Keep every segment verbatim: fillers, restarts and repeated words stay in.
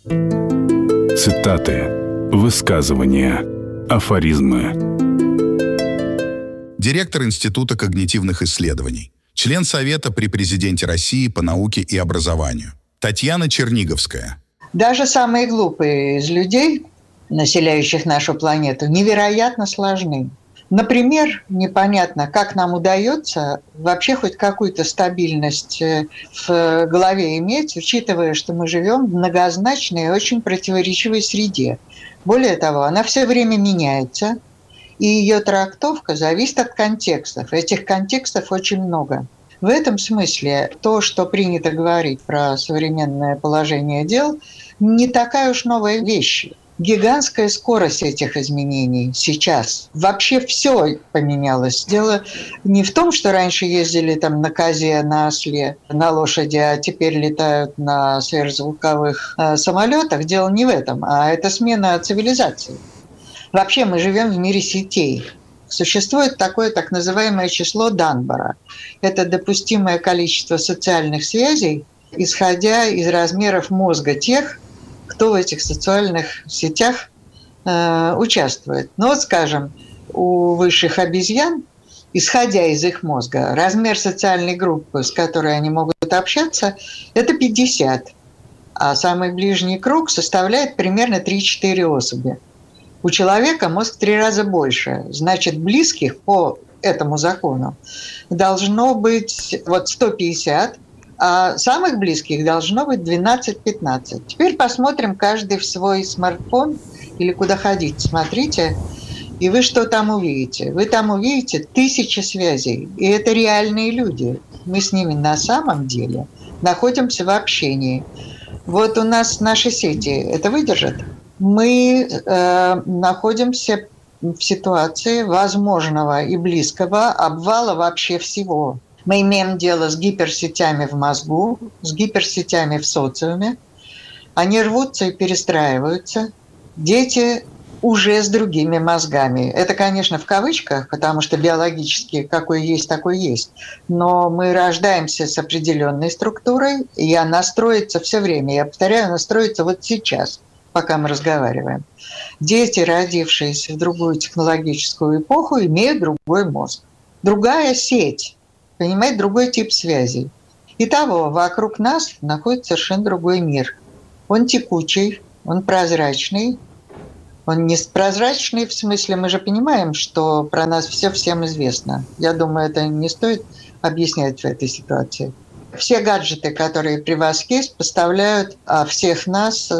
Цитаты, высказывания, афоризмы. Директор Института когнитивных исследований, член Совета при Президенте России по науке и образованию Татьяна Черниговская. Даже самые глупые из людей, населяющих нашу планету, невероятно сложны. Например, непонятно, как нам удается вообще хоть какую-то стабильность в голове иметь, учитывая, что мы живем в многозначной и очень противоречивой среде. Более того, она все время меняется, и ее трактовка зависит от контекстов. Этих контекстов очень много. В этом смысле то, что принято говорить про современное положение дел, не такая уж новая вещь. Гигантская скорость этих изменений сейчас. Вообще все поменялось. Дело не в том, что раньше ездили там на козе, на осле, на лошади, а теперь летают на сверхзвуковых э, самолетах. Дело не в этом, а это смена цивилизации. Вообще мы живем в мире сетей. Существует такое так называемое число Данбора. Это допустимое количество социальных связей, исходя из размеров мозга тех, кто в этих социальных сетях э, участвует. Ну вот, скажем, у высших обезьян, исходя из их мозга, размер социальной группы, с которой они могут общаться, это пятьдесят. А самый ближний круг составляет примерно три-четыре особи. У человека мозг в три раза больше. Значит, близких по этому закону должно быть вот сто пятьдесят, а самых близких должно быть двенадцать-пятнадцать. Теперь посмотрим каждый в свой смартфон или куда ходить. Смотрите, и вы что там увидите? Вы там увидите тысячи связей. И это реальные люди. Мы с ними на самом деле находимся в общении. Вот у нас наши сети это выдержат. Мы э, находимся в ситуации возможного и близкого обвала вообще всего. Мы имеем дело с гиперсетями в мозгу, с гиперсетями в социуме. Они рвутся и перестраиваются. Дети уже с другими мозгами. Это, конечно, в кавычках, потому что биологически какой есть, такой есть. Но мы рождаемся с определенной структурой, и она строится все время. Я повторяю, она строится вот сейчас, пока мы разговариваем. Дети, родившиеся в другую технологическую эпоху, имеют другой мозг. Другая сеть. Понимаете, другой тип связей. Итого, вокруг нас находится совершенно другой мир. Он текучий, он прозрачный. Он не прозрачный в смысле, мы же понимаем, что про нас все всем известно. Я думаю, это не стоит объяснять в этой ситуации. Все гаджеты, которые при вас есть, поставляют о всех нас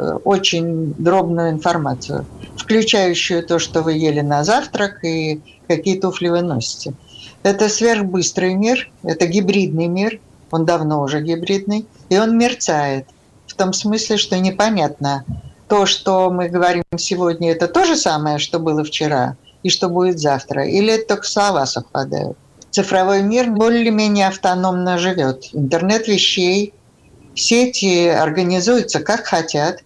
очень дробную информацию, включающую то, что вы ели на завтрак и какие туфли вы носите. Это сверхбыстрый мир, это гибридный мир, он давно уже гибридный, и он мерцает в том смысле, что непонятно, то, что мы говорим сегодня, это то же самое, что было вчера и что будет завтра, или это только слова совпадают. Цифровой мир более-менее автономно живет. Интернет вещей, сети организуются как хотят.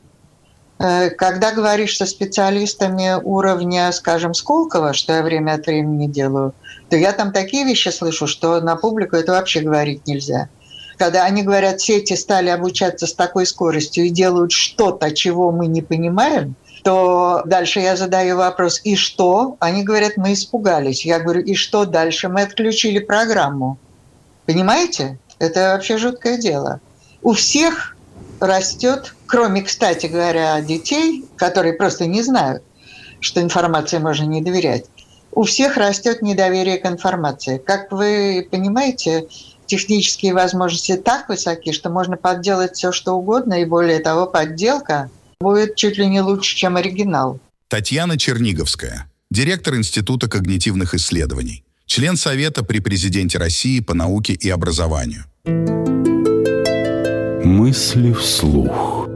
Когда говоришь со специалистами уровня, скажем, Сколково, что я время от времени делаю, то я там такие вещи слышу, что на публику это вообще говорить нельзя. Когда они говорят, сети стали обучаться с такой скоростью и делают что-то, чего мы не понимаем, то дальше я задаю вопрос, и что? Они говорят, мы испугались. Я говорю, и что дальше? Мы отключили программу. Понимаете? Это вообще жуткое дело. У всех растет, кроме, кстати говоря, детей, которые просто не знают, что информации можно не доверять, у всех растет недоверие к информации. Как вы понимаете, технические возможности так высоки, что можно подделать все, что угодно, и более того, подделка будет чуть ли не лучше, чем оригинал. Татьяна Черниговская, директор Института когнитивных исследований, член Совета при Президенте России по науке и образованию. Мысли вслух.